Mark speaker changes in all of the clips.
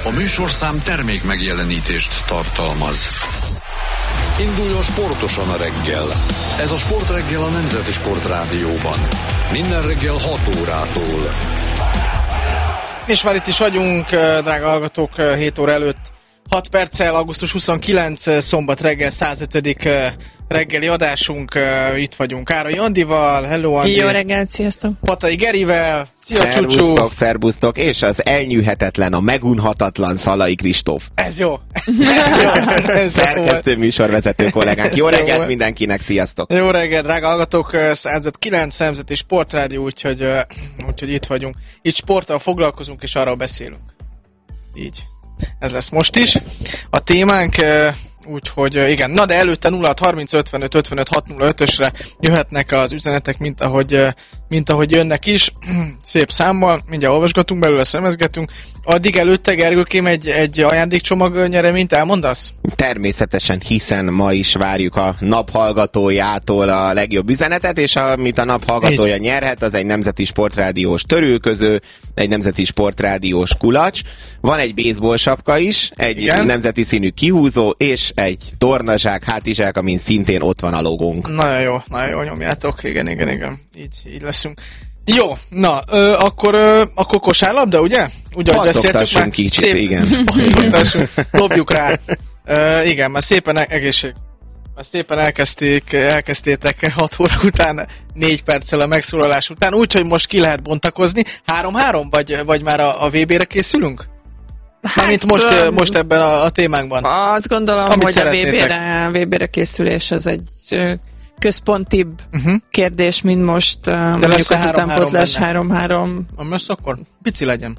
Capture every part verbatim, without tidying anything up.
Speaker 1: A műsorszám termék megjelenítést tartalmaz. Induljon sportosan a reggel. Ez a Sportreggel a Nemzeti Sportrádióban. Minden reggel hat órától.
Speaker 2: És már itt is vagyunk, drága hallgatók, hét óra előtt. hat perccel, augusztus huszonkilencedike, szombat reggel, százötödik reggeli adásunk. Itt vagyunk Károly Andival. Hello, Andi.
Speaker 3: Jó reggelt, sziasztok.
Speaker 2: Patai Gerivel. Szia,
Speaker 4: szervusztok,
Speaker 2: Csúcsú.
Speaker 4: szervusztok, és az elnyűhetetlen, a megunhatatlan Szalai Kristóf.
Speaker 2: Ez jó.
Speaker 4: Ez szerkesztő műsorvezető kollégánk. Jó reggelt
Speaker 2: jó.
Speaker 4: Mindenkinek, sziasztok.
Speaker 2: Jó reggelt, drága hallgatók. százkilenc Nemzeti Sportrádió, úgyhogy, úgyhogy itt vagyunk. Itt sporttal foglalkozunk, és arról beszélünk. Így. Ez lesz most is. A témánk, úgyhogy igen. Na de előtte nulla hat harminc ötvenöt ötvenöt hat nulla ötösre jöhetnek az üzenetek, mint ahogy, mint ahogy jönnek is. Szép számmal, mindjárt olvasgatunk belőle, szemezgetünk. Addig előtte, Gergőkém, egy, egy ajándékcsomag nyereményt elmondasz?
Speaker 4: Természetesen, hiszen ma is várjuk a naphallgatójától a legjobb üzenetet, és amit a naphallgatója Így. nyerhet, az egy Nemzeti Sportrádiós törülköző, egy Nemzeti Sportrádiós kulacs. Van egy baseball sapka is, egy Igen. nemzeti színű kihúzó, és egy tornazsák, hátizsák, amin szintén ott van a logónk.
Speaker 2: Nagyon jó, nagyon jó nyomjátok, igen, igen, igen. Így, így leszünk. Jó, na, ö, akkor, ö, akkor kosárlabda, ugye? Úgy, ahogy beszéltük már.
Speaker 4: kicsit,
Speaker 2: szép,
Speaker 4: igen.
Speaker 2: Dobjuk rá. Ö, igen, már szépen e- egészség. Már szépen elkezdték, elkezdtétek hat óra után, négy perccel a megszólalás után, úgyhogy most ki lehet bontakozni. három-három, vagy, vagy már a, a vé bé-re készülünk? Hát, Mármint most, um, most ebben a, a témánkban.
Speaker 3: Azt gondolom,
Speaker 2: Amit
Speaker 3: hogy a vé bé-re, vé bé-re készülés az egy központibb uh-huh. kérdés, mint most uh, mondjuk az utánpótlás három-három.
Speaker 2: Most akkor pici legyen.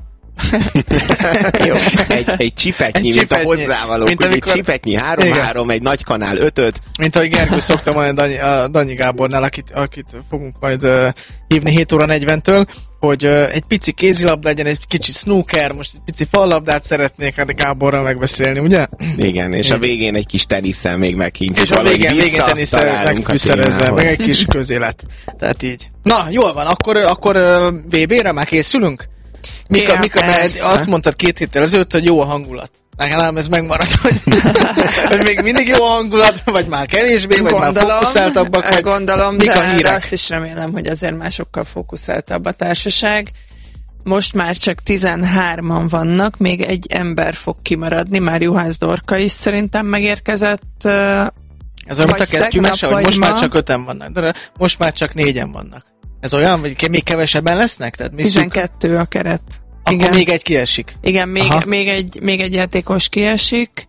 Speaker 4: Jó. Egy, egy csipetnyi, egy mint csipetnyi. A hozzávalók, mint amikor... egy csipetnyi három-három, egy nagy kanál ötöt.
Speaker 2: Mint ahogy Gergő szokta mondani Danyi, a Danyi Gábornál, akit, akit fogunk majd uh, hívni hét óra negyventől, hogy uh, egy pici kézilabda legyen, egy kicsi snooker, most egy pici fallabdát szeretnék hát Gáborral megbeszélni, ugye?
Speaker 4: Igen, és Igen. a végén egy kis tenisszel még meghinkjuk.
Speaker 2: És a végén, végén tenisszel megfűszerezve, meg egy kis közélet. Tehát így. Na, jól van, akkor, akkor uh, vé bé-re már készülünk? Mika, ja, Mika mert azt mondtad két héttel ezelőtt, hogy jó a hangulat. Nekem ez megmaradt, hogy, hogy még mindig jó a hangulat, vagy már kevésbé, vagy gondolom, már fókuszáltabbak. Vagy
Speaker 3: gondolom, de, de azt is remélem, hogy azért másokkal fókuszáltabb a társaság. Most már csak tizenhárman vannak, még egy ember fog kimaradni, már Juhász Dorka is szerintem megérkezett.
Speaker 2: Ez olyan, mint a kesztyűmese, hogy most ma. Már csak öten vannak, de most már csak négyen vannak. Ez olyan, hogy még kevesebben lesznek? Tehát mi
Speaker 3: tizenkettő szük... a keret.
Speaker 2: Akkor igen. Még egy kiesik.
Speaker 3: Igen, még, még, egy, még egy játékos kiesik.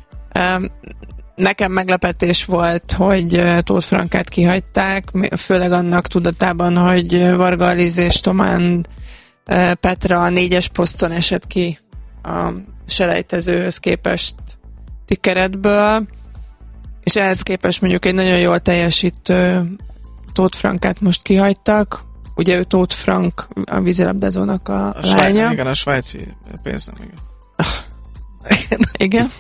Speaker 3: Nekem meglepetés volt, hogy Tóth Frankát kihagyták, főleg annak tudatában, hogy Varga Aliz és Tomán Petra a négyes poszton esett ki a selejtezőhöz képest keretből, és ehhez képest mondjuk egy nagyon jól teljesítő Tóth Frankát most kihagytak. Ugye ő Tóth Frank, a vízilabdázónak a, a lánya.
Speaker 2: Svájc, igen, a svájci pénznem, igen.
Speaker 3: Igen.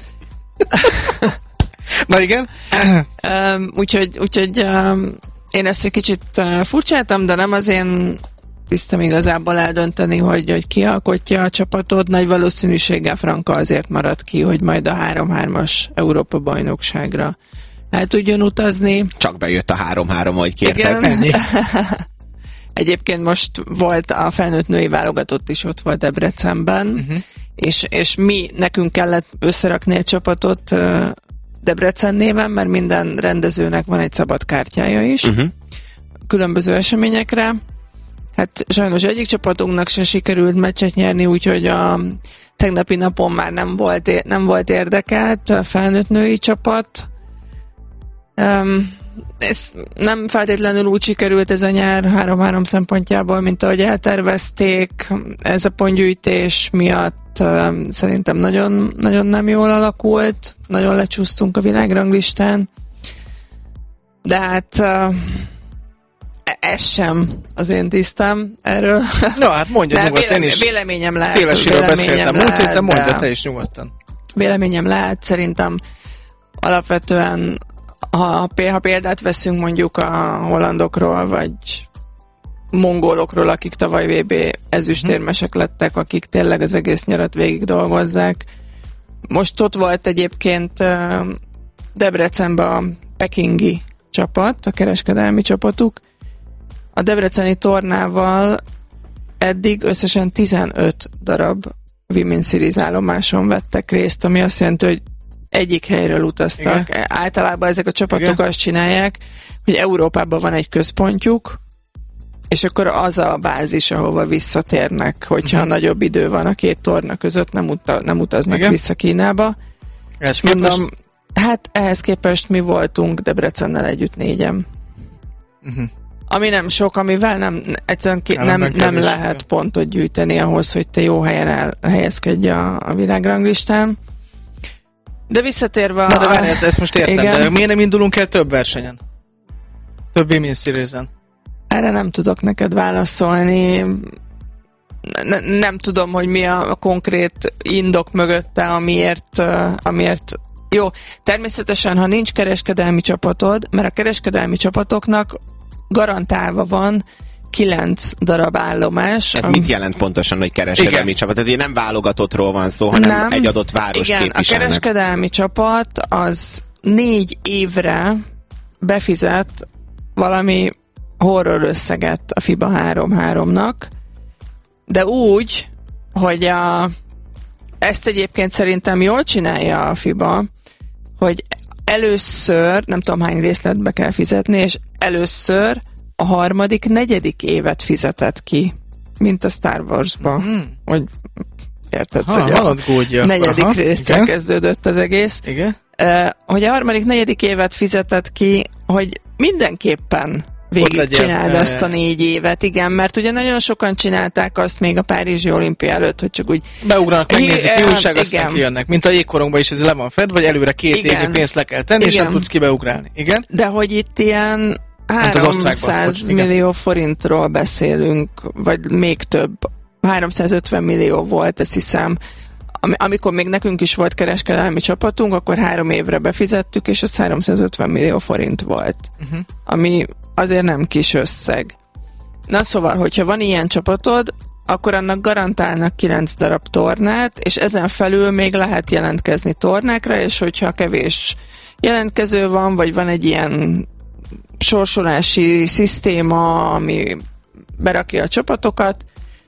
Speaker 2: Na igen.
Speaker 3: um, úgyhogy úgyhogy um, én ezt egy kicsit uh, furcsáltam, de nem az én tisztem igazából eldönteni, hogy, hogy ki alkotja a csapatot. Nagy valószínűséggel Franka azért maradt ki, hogy majd a három-hármas Európa-bajnokságra el tudjon utazni.
Speaker 4: Csak bejött a három-három, ahogy kérted.
Speaker 3: Egyébként most volt a felnőtt női válogatott is ott volt Debrecenben, uh-huh. és, és mi, nekünk kellett összerakni egy csapatot uh, Debrecen néven, mert minden rendezőnek van egy szabad kártyája is, uh-huh. különböző eseményekre. Hát sajnos egyik csapatunknak se sikerült meccset nyerni, úgyhogy a tegnapi napon már nem volt, nem volt érdekelt a felnőtt női csapat. Um, ez nem feltétlenül úgy sikerült ez a nyár három-három szempontjából, mint ahogy eltervezték. Ez a pontgyűjtés miatt um, szerintem nagyon, nagyon nem jól alakult, nagyon lecsúsztunk a világranglistán, de hát uh, ez sem az én tisztem erről.
Speaker 2: No, hát mondja nyugodtan,
Speaker 3: véle-
Speaker 2: én is
Speaker 3: véleményem lehet.
Speaker 2: Szélességről beszéltem múlt héten, mondja te is nyugodtan.
Speaker 3: Véleményem lehet, szerintem alapvetően Ha, ha példát veszünk mondjuk a hollandokról, vagy mongolokról, akik tavaly vé bé ezüstérmesek lettek, akik tényleg az egész nyarat végig dolgozzák. Most ott volt egyébként Debrecenben a pekingi csapat, a kereskedelmi csapatuk. A debreceni tornával eddig összesen tizenöt darab Women's Series állomáson vettek részt, ami azt jelenti, hogy egyik helyről utaztak. Igen. Általában ezek a csapatok Igen. azt csinálják, hogy Európában van egy központjuk, és akkor az a bázis, ahova visszatérnek, hogyha uh-huh. nagyobb idő van a két torna között, nem, uta- nem utaznak Igen. vissza Kínába.
Speaker 2: Ehhez
Speaker 3: Mondom,
Speaker 2: képest?
Speaker 3: hát ehhez képest mi voltunk Debrecennel együtt négyen. Uh-huh. Ami nem sok, amivel nem, egyszerűen ki, nem, nem lehet pontot gyűjteni ahhoz, hogy te jó helyen el, helyezkedj a, a világranglistán. De visszatérve...
Speaker 2: Na de várj, ezt, ezt most értem, igen. De miért nem indulunk el több versenyen? Több Women's Series-en?
Speaker 3: Erre nem tudok neked válaszolni. Ne, nem tudom, hogy mi a, a konkrét indok mögötte, amiért, uh, amiért... Jó, természetesen, ha nincs kereskedelmi csapatod, mert a kereskedelmi csapatoknak garantálva van kilenc darab állomás.
Speaker 4: Ez am... mit jelent pontosan, hogy kereskedelmi Igen. csapat? Tehát nem válogatottról van szó, hanem nem. egy adott város
Speaker 3: Igen,
Speaker 4: képviselnek.
Speaker 3: A kereskedelmi csapat az négy évre befizet valami horror összeget a FIBA három háromnak, de úgy, hogy a, ezt egyébként szerintem jól csinálja a FIBA, hogy először, nem tudom hány részletbe kell fizetni, és először a harmadik, negyedik évet fizetett ki, mint a Star Wars-ban. Mm. Hogy érted, ha, hogy a gódja. negyedik Aha, részre igen. kezdődött az egész.
Speaker 2: Igen.
Speaker 3: Uh, hogy a harmadik, negyedik évet fizetett ki, hogy mindenképpen végig csináld azt a négy évet, igen, mert ugye nagyon sokan csinálták azt még a Párizsi olimpia előtt, hogy csak úgy...
Speaker 2: Beugranak, megnézik, mi újság, aztán kijönnek. Mint a jégkorongban is ez le van fedve, vagy előre két igen. évnyi pénzt le kell tenni, igen. és nem tudsz kibeugrálni. Igen?
Speaker 3: De hogy itt ilyen háromszáz millió forintról beszélünk, vagy még több. háromszázötven millió volt, ezt hiszem. Am- amikor még nekünk is volt kereskedelmi csapatunk, akkor három évre befizettük, és az háromszázötven millió forint volt. Uh-huh. Ami azért nem kis összeg. Na szóval, hogyha van ilyen csapatod, akkor annak garantálnak kilenc darab tornát, és ezen felül még lehet jelentkezni tornákra, és hogyha kevés jelentkező van, vagy van egy ilyen sorsolási szisztéma, ami berakja a csapatokat,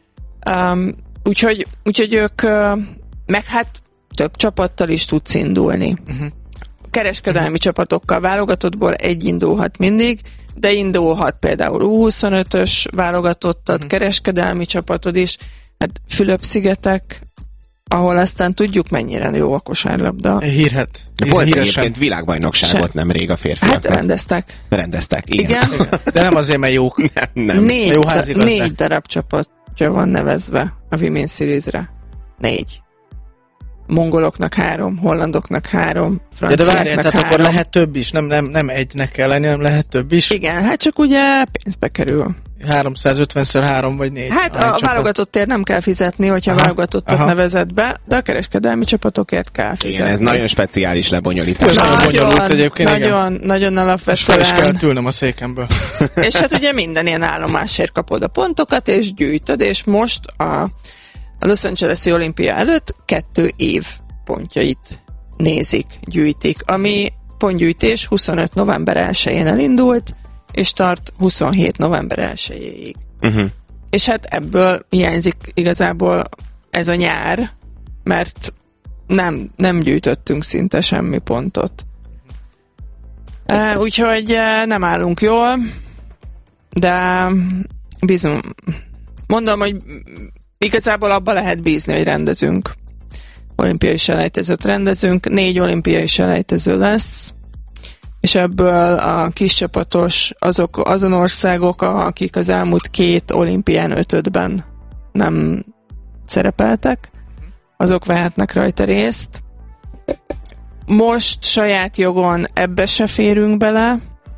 Speaker 3: um, úgyhogy, úgyhogy ők uh, meg hát több csapattal is tudsz indulni. Uh-huh. Kereskedelmi uh-huh. csapatokkal válogatottból egy indulhat mindig, de indulhat például U huszonötös válogatottad, uh-huh. kereskedelmi csapatod is, hát Fülöp-szigetek, ahol aztán tudjuk, mennyire jó a kosárlabda.
Speaker 2: Hírhet.
Speaker 4: Volt egyébként világbajnokságot nemrég a férfiaknak.
Speaker 3: Hát rendeztek.
Speaker 4: Rendeztek, igen.
Speaker 3: igen.
Speaker 2: igen. De nem azért, mert jók.
Speaker 4: Nem, nem.
Speaker 3: Négy, jó da- négy darab csapatja van nevezve a Women's Series-re. Négy. Mongoloknak három, hollandoknak három, franciáknak három. De várjál, tehát
Speaker 2: akkor lehet több is, nem, nem, nem egynek kell lenni, nem lehet több is.
Speaker 3: Igen, hát csak ugye pénzbe kerül.
Speaker 2: háromszázötvenszer három vagy négy.
Speaker 3: Hát a válogatottért nem kell fizetni, hogyha aha, válogatottat aha. nevezett be, de a kereskedelmi csapatokért kell fizetni.
Speaker 4: Igen, ez nagyon speciális lebonyolítás.
Speaker 2: Ez nagyon bonyolult egyébként,
Speaker 3: nagyon,
Speaker 2: igen.
Speaker 3: Nagyon alapvetően. És
Speaker 2: fel is kellett ülnöm a székemből.
Speaker 3: És hát ugye minden ilyen állomásért kapod a pontokat, és gyűjtöd, és most a A Los Angeles-i olimpia előtt kettő év pontjait nézik, gyűjtik, ami pontgyűjtés huszonöt november elsején elindult, és tart huszonhét november elsejéig. Uh-huh. És hát ebből hiányzik igazából ez a nyár, mert nem, nem gyűjtöttünk szinte semmi pontot. Uh, úgyhogy uh, nem állunk jól, de bizony, mondom, hogy igazából abba lehet bízni, hogy rendezünk. Olimpiai selejtezőt rendezünk, négy olimpiai selejtező lesz, és ebből a kiscsapatos azok, azon országok, akik az elmúlt két olimpián ötödben nem szerepeltek, azok vehetnek rajta részt. Most saját jogon ebbe se férünk bele,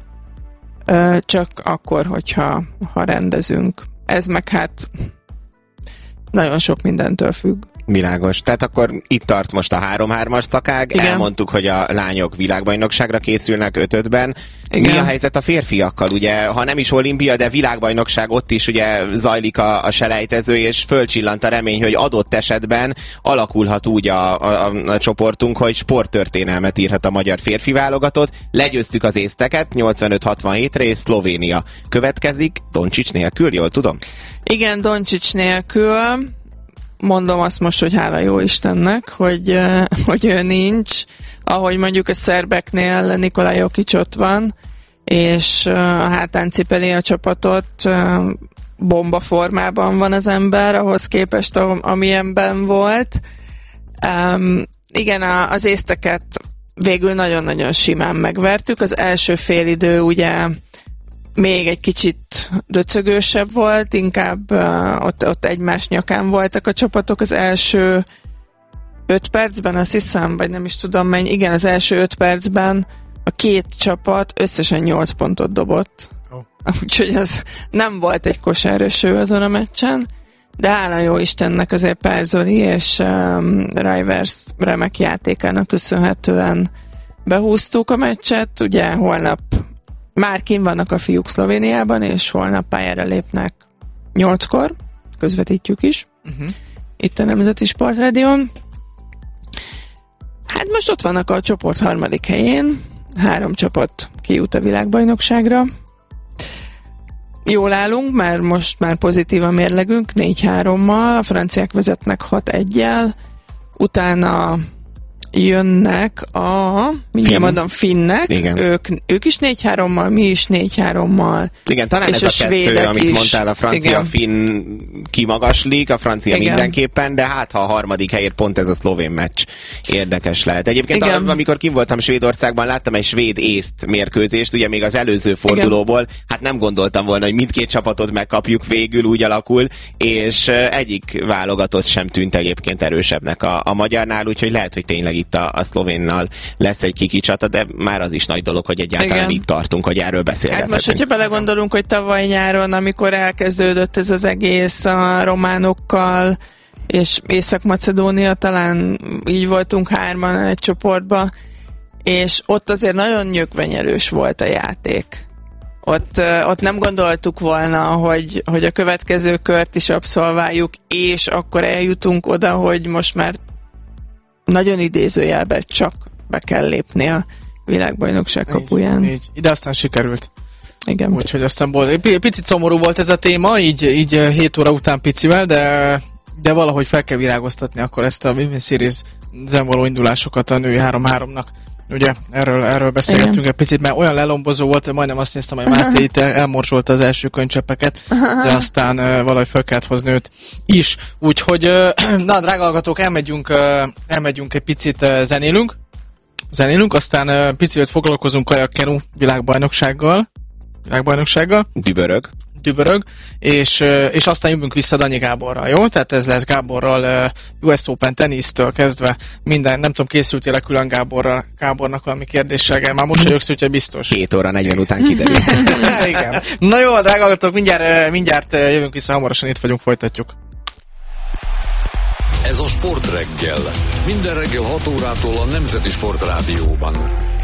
Speaker 3: csak akkor, hogyha ha rendezünk. Ez meg hát nagyon sok mindentől függ.
Speaker 4: Világos. Tehát akkor itt tart most a három-hármas szakág.
Speaker 3: Igen.
Speaker 4: Elmondtuk, hogy a lányok világbajnokságra készülnek ötödben.
Speaker 3: Igen.
Speaker 4: Mi a helyzet a férfiakkal? Ugye, ha nem is olimpia, de világbajnokság, ott is ugye zajlik a, a selejtező, és fölcsillant a remény, hogy adott esetben alakulhat úgy a, a, a csoportunk, hogy sporttörténelmet írhat a magyar férfi válogatott. Legyőztük az észteket nyolcvanöt hatvanhétre, és Szlovénia következik, Doncsics nélkül, jól tudom?
Speaker 3: Igen, Doncsics nélkül. Mondom azt most, hogy hála jó Istennek, hogy, hogy ő nincs. Ahogy mondjuk a szerbeknél Nikolaj Jokic ott van, és a hátán cipeli a csapatot, bomba formában van az ember, ahhoz képest, amilyenben volt. Um, igen, a, az észteket végül nagyon-nagyon simán megvertük. Az első félidő ugye még egy kicsit döcögősebb volt, inkább uh, ott, ott egymás nyakán voltak a csapatok az első öt percben, azt hiszem, vagy nem is tudom mennyi, igen, az első öt percben a két csapat összesen nyolc pontot dobott. Oh. Úgyhogy ez nem volt egy kosáröső azon a meccsen, de hála jó Istennek azért Pál Zoli és um, Rivers remek játékának köszönhetően behúztuk a meccset. Ugye holnap már kint vannak a fiúk Szlovéniában, és holnap pályára lépnek nyolckor, közvetítjük is, uh-huh. itt a Nemzeti Sportrádión. Hát most ott vannak a csoport harmadik helyén, három csapat kijut a világbajnokságra. Jól állunk, mert most már pozitív a mérlegünk, négy hárommal, a franciák vezetnek hat egyel, utána jönnek a, mindjárt mondom, finnek, ők, ők is négy hárommal, mi is négy hárommal.
Speaker 4: Igen, talán ez a, a kettő, amit is mondtál, a francia-finn kimagaslik, a francia igen. mindenképpen, de hát ha a harmadik helyért pont ez a szlovén meccs érdekes lehet. Egyébként a, amikor kim voltam Svédországban, láttam egy svéd-észt mérkőzést, ugye még az előző fordulóból, igen. hát nem gondoltam volna, hogy mindkét csapatot megkapjuk, végül úgy alakul, és egyik válogatott sem tűnt egyébként erősebbnek a, a magyarnál, úgyhogy lehet, hogy tényleg itt a, a szlovénnal lesz egy kiki csata, de már az is nagy dolog, hogy egyáltalán igen. itt tartunk, hogy erről beszélgethetünk.
Speaker 3: Hát most, hogyha belegondolunk, hogy tavaly nyáron, amikor elkezdődött ez az egész a románokkal, és Észak-Macedónia, talán így voltunk hárman egy csoportban, és ott azért nagyon nyögvenyelős volt a játék. Ott, ott nem gondoltuk volna, hogy, hogy a következő kört is abszolváljuk, és akkor eljutunk oda, hogy most már nagyon idézőjelben csak be kell lépni a világbajnokság kapuján.
Speaker 2: Így, így. Ide aztán sikerült.
Speaker 3: Igen.
Speaker 2: Úgyhogy aztán volt. Picit szomorú volt ez a téma, így, így hét óra után picivel, de, de valahogy fel kell virágoztatni akkor ezt a Women's Series-en való indulásokat a női három háromnak. Ugye, erről, erről beszélgetünk igen. egy picit, mert olyan lelombozó volt, hogy majdnem azt néztem, hogy Máté itt elmorzsolta az első könycseppeket, de aztán uh, valahogy fel kellett hozni őt is. Úgyhogy, uh, na, drága hallgatók, elmegyünk, uh, elmegyünk egy picit, uh, zenélünk, zenélünk, aztán uh, picit foglalkozunk kajakkenu világbajnoksággal, világbajnoksággal.
Speaker 4: Dübörög.
Speaker 2: Dübörög, és, és aztán jövünk vissza Danyi Gáborral, jó? Tehát ez lesz Gáborral U S Open tenisztől kezdve minden, nem tudom, készültél-e külön Gáborral, Gábornak valami kérdéssel, már mosolyogsz, úgyhogy biztos.
Speaker 4: két óra negyven után kiderül.
Speaker 2: Igen. Na jó, drága hallgatók, mindjárt, mindjárt jövünk vissza, hamarosan itt vagyunk, folytatjuk.
Speaker 1: Ez a Sportreggel. Minden reggel hat órától a Nemzeti Sportrádióban.